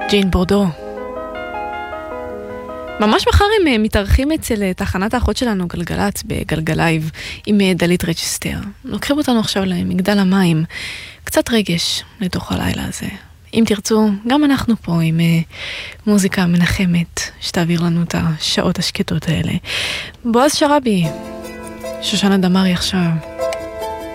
ג'ין בורדו. ממש מחר הם מתארחים אצל תחנת האחות שלנו גלגלת בגלגלייב עם דלית רג'סטר. לוקחים אותנו עכשיו למגדל המים. קצת רגש לתוך הלילה הזה. אם תרצו, גם אנחנו פה עם מוזיקה מנחמת שתעביר לנו את השעות השקטות האלה. בועז שרבי, שושנה דמרי עכשיו.